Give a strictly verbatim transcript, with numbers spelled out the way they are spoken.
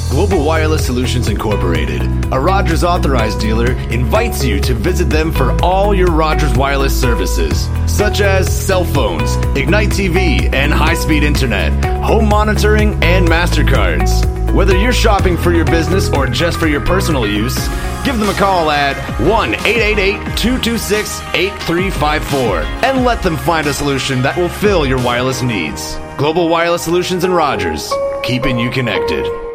Global Wireless Solutions Incorporated, a Rogers authorized dealer, invites you to visit them for all your Rogers Wireless services, such as cell phones, Ignite T V and high-speed internet, home monitoring, and MasterCards. Whether you're shopping for your business or just for your personal use, give them a call at one eight eight eight, two two six, eight three five four and let them find a solution that will fill your wireless needs. Global Wireless Solutions and Rogers, keeping you connected.